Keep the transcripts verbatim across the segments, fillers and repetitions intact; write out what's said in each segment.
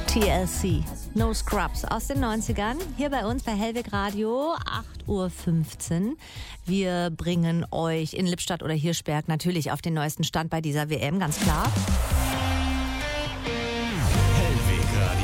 T L C, No Scrubs aus den neunzigern. Hier bei uns bei Hellweg Radio, acht Uhr fünfzehn. Wir bringen euch in Lippstadt oder Hirschberg natürlich auf den neuesten Stand bei dieser W M, ganz klar. Hellweg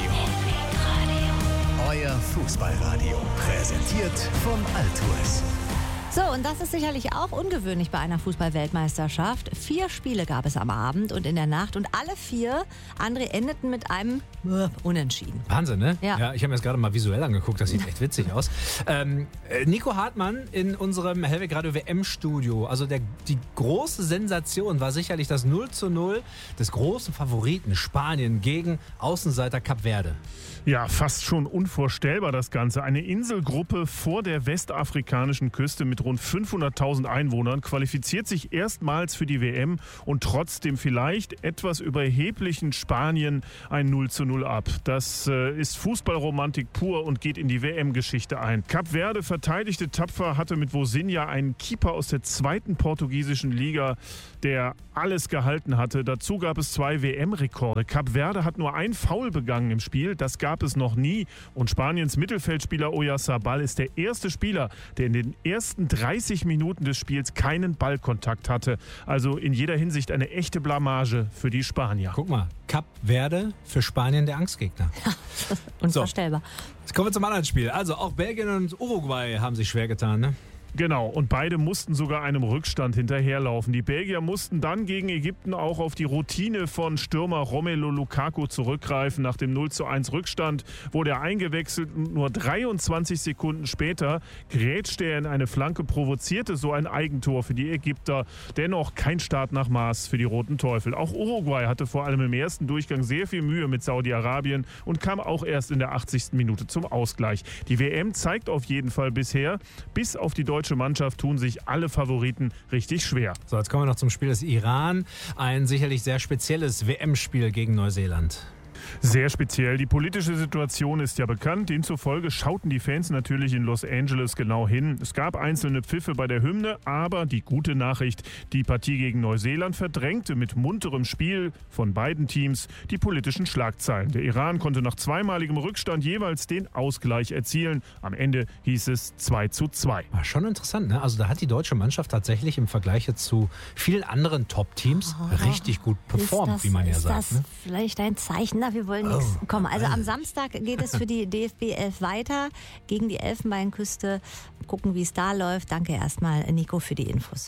Radio. Euer Fußballradio. Präsentiert von Altours. So, und das ist sicherlich auch ungewöhnlich bei einer Fußball-Weltmeisterschaft. Vier Spiele gab es am Abend und in der Nacht und alle vier, André, endeten mit einem äh, Unentschieden. Wahnsinn, ne? Ja. ja ich habe mir das gerade mal visuell angeguckt, das sieht echt witzig aus. Ähm, Nico Hartmann in unserem Hellweg Radio W M-Studio. Also der, die große Sensation war sicherlich das null zu null des großen Favoriten Spanien gegen Außenseiter Kap Verde. Ja, fast schon unvorstellbar das Ganze. Eine Inselgruppe vor der westafrikanischen Küste mit rund fünfhunderttausend Einwohnern qualifiziert sich erstmals für die W M und trotzdem vielleicht etwas überheblichen Spanien ein null zu null ab. Das äh, ist Fußballromantik pur und geht in die W M-Geschichte ein. Kap Verde verteidigte tapfer, hatte mit Vozinha einen Keeper aus der zweiten portugiesischen Liga, der alles gehalten hatte. Dazu gab es zwei W M-Rekorde. Kap Verde hat nur ein Foul begangen im Spiel, das gab es noch nie. Und Spaniens Mittelfeldspieler Oyarzabal ist der erste Spieler, der in den ersten dreißig Minuten des Spiels keinen Ballkontakt hatte. Also in jeder Hinsicht eine echte Blamage für die Spanier. Guck mal, Kap Verde für Spanien der Angstgegner. Unvorstellbar. So, jetzt kommen wir zum anderen Spiel. Also auch Belgien und Uruguay haben sich schwer getan, ne? Genau, und beide mussten sogar einem Rückstand hinterherlaufen. Die Belgier mussten dann gegen Ägypten auch auf die Routine von Stürmer Romelu Lukaku zurückgreifen. Nach dem null zu eins Rückstand wurde er eingewechselt und nur dreiundzwanzig Sekunden später grätschte er in eine Flanke, provozierte so ein Eigentor für die Ägypter. Dennoch kein Start nach Maß für die Roten Teufel. Auch Uruguay hatte vor allem im ersten Durchgang sehr viel Mühe mit Saudi-Arabien und kam auch erst in der achtzigsten Minute zum Ausgleich. Die W M zeigt auf jeden Fall bisher, bis auf die deutsche Mannschaft tun sich alle Favoriten richtig schwer. So, jetzt kommen wir noch zum Spiel des Iran. Ein sicherlich sehr spezielles W M-Spiel gegen Neuseeland. Sehr speziell. Die politische Situation ist ja bekannt. Demzufolge schauten die Fans natürlich in Los Angeles genau hin. Es gab einzelne Pfiffe bei der Hymne, aber die gute Nachricht, die Partie gegen Neuseeland verdrängte mit munterem Spiel von beiden Teams die politischen Schlagzeilen. Der Iran konnte nach zweimaligem Rückstand jeweils den Ausgleich erzielen. Am Ende hieß es zwei zu zwei. War schon interessant, ne? Also da hat die deutsche Mannschaft tatsächlich im Vergleich zu vielen anderen Top-Teams oh, richtig gut performt, das, wie man ja ist sagt. Das ne? vielleicht ein Zeichen, na, wir wollen nichts Oh, kommen. Also am Samstag geht es für die D F B elf weiter gegen die Elfenbeinküste. Gucken, wie es da läuft. Danke erstmal, Nico, für die Infos.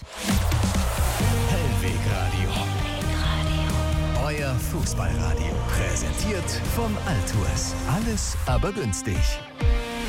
Hellweg Radio. Euer Fußballradio. Präsentiert von Altours. Alles aber günstig.